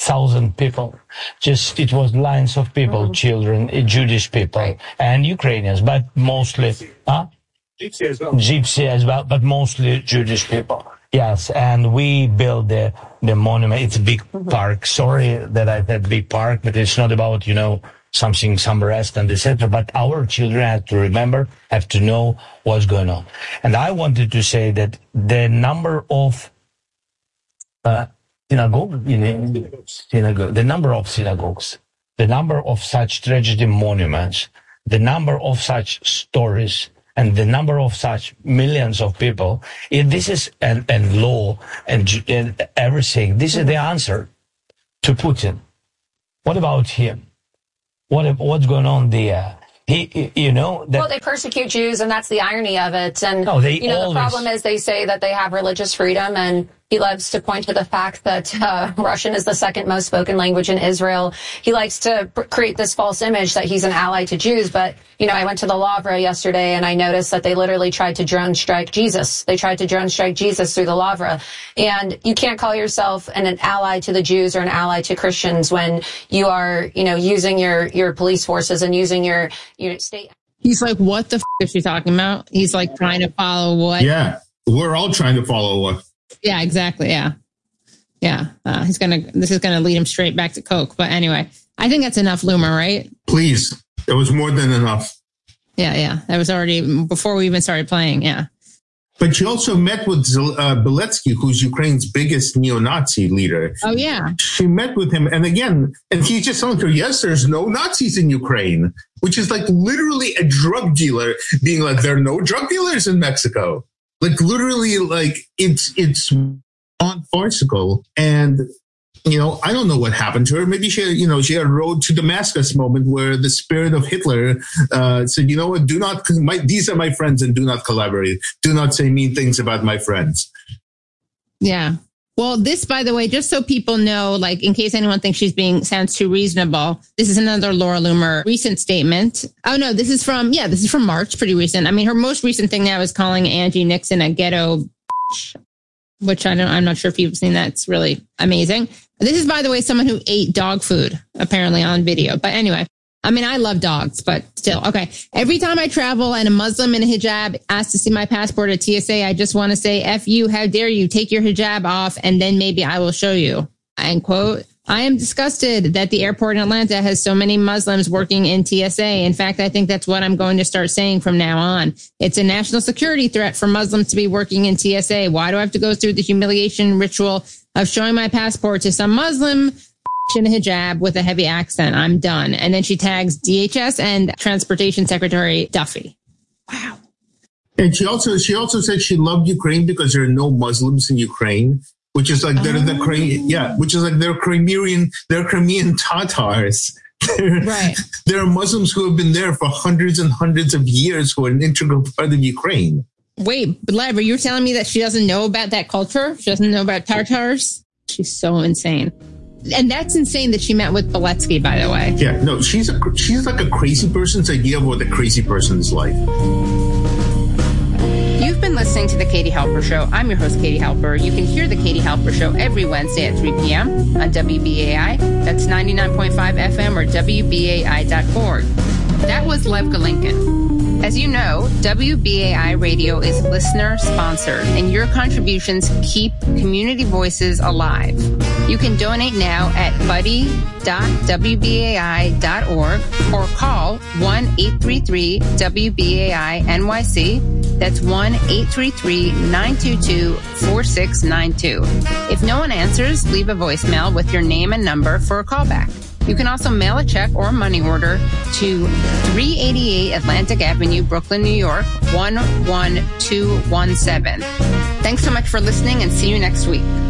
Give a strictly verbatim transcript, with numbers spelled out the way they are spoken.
thousand people. Just, it was lines of people, mm-hmm. children, Jewish people, right. and Ukrainians, but mostly, huh? Gypsy as well. Gypsy as well, but mostly Jewish people. Yes, and we built the, the monument. It's a big mm-hmm. park. Sorry that I said big park, but it's not about, you know, something, some rest and et cetera. But our children have to remember, have to know what's going on. And I wanted to say that the number of uh, synagogue, you know, synagogue, the number of synagogues, the number of such tragedy monuments, the number of such stories, and the number of such millions of people, if this is and, and law and, and everything, this is the answer to Putin. What about him? What what's going on there? He, you know, that, well, they persecute Jews, and that's the irony of it. And no, they you know, always, the problem is they say that they have religious freedom, and he loves to point to the fact that uh, Russian is the second most spoken language in Israel. He likes to pr- create this false image that he's an ally to Jews. But you know, I went to the Lavra yesterday, and I noticed that they literally tried to drone strike Jesus. They tried to drone strike Jesus through the Lavra, and you can't call yourself an, an ally to the Jews or an ally to Christians when you are, you know, using your your police forces and using your your state. He's like, what the f- is she talking about? He's like trying to follow what? Yeah, we're all trying to follow what. Yeah, exactly. Yeah. Yeah. Uh, he's going to, this is going to lead him straight back to Coke. But anyway, I think that's enough, Luma, right? Please. It was more than enough. Yeah. Yeah. That was already before we even started playing. Yeah. But she also met with uh, Beletsky, who's Ukraine's biggest neo-Nazi leader. Oh, yeah. She met with him. And again, and he's just telling her, yes, there's no Nazis in Ukraine, which is like literally a drug dealer being like, there are no drug dealers in Mexico. Like literally, like it's it's on farcical, and you know I don't know what happened to her. Maybe she, you know, she had a road to Damascus moment where the spirit of Hitler uh, said, you know what, do not. My, these are my friends, and do not collaborate. Do not say mean things about my friends. Yeah. Well, this, by the way, just so people know, like in case anyone thinks she's being sounds too reasonable, this is another Laura Loomer recent statement. Oh, no, this is from, yeah, this is from March, pretty recent. I mean, her most recent thing now is calling Angie Nixon a ghetto bitch, which I don't, I'm not sure if you've seen that. It's really amazing. This is, by the way, someone who ate dog food, apparently on video. But anyway, I mean, I love dogs, but still. Okay. Every time I travel and a Muslim in a hijab asks to see my passport at T S A, I just want to say, F you, how dare you, take your hijab off, and then maybe I will show you. End quote. I am disgusted that the airport in Atlanta has so many Muslims working in T S A. In fact, I think that's what I'm going to start saying from now on. It's a national security threat for Muslims to be working in T S A. Why do I have to go through the humiliation ritual of showing my passport to some Muslim in a hijab with a heavy accent? I'm done. And then she tags D H S and Transportation Secretary Duffy. Wow. And she also she also said she loved Ukraine because there are no Muslims in Ukraine, which is like they're oh. the Crimean, yeah, which is like they're Crimean, they're Crimean Tatars. They're, right. There are Muslims who have been there for hundreds and hundreds of years who are an integral part of Ukraine. Wait, Lever, you're telling me that she doesn't know about that culture? She doesn't know about Tartars? She's so insane. And that's insane that she met with Beletsky, by the way. Yeah, no, she's a, she's like a crazy person's idea of what a crazy person's life. You've been listening to The Katie Halper Show. I'm your host, Katie Halper. You can hear The Katie Halper Show every Wednesday at three p.m. on W B A I. That's ninety-nine point five F M or W B A I dot org. That was Lev Galinkin. As you know, W B A I Radio is listener-sponsored, and your contributions keep community voices alive. You can donate now at buddy dot w b a i dot org or call one eight three three W B A I N Y C. That's one eight three three nine two two four six nine two. If no one answers, leave a voicemail with your name and number for a callback. You can also mail a check or money order to three eighty-eight Atlantic Avenue, Brooklyn, New York, one one two one seven. Thanks so much for listening, and see you next week.